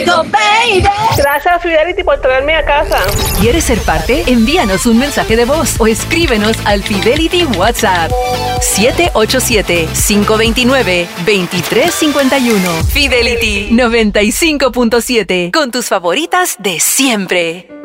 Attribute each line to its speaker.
Speaker 1: contigo, baby.
Speaker 2: Gracias, Fidelity, por traerme a casa.
Speaker 1: ¿Quieres ser parte? Envíanos un mensaje de voz o escríbenos al Fidelity WhatsApp 787-529-2351. Fidelity 95.7, con tus favoritas de siempre.